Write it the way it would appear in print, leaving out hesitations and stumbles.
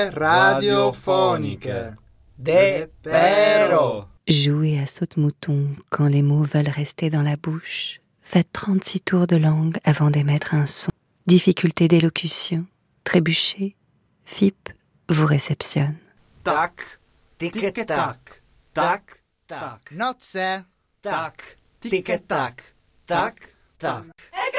radiophonique. Des perros. Jouez à saute-mouton quand les mots veulent rester dans la bouche. Faites 36 tours de langue avant d'émettre un son. Difficulté d'élocution. Trébuchez. FIP vous réceptionne. Tac, tic-tac, tac, tac. Nozze. Tac, tic-tac, tac, tac.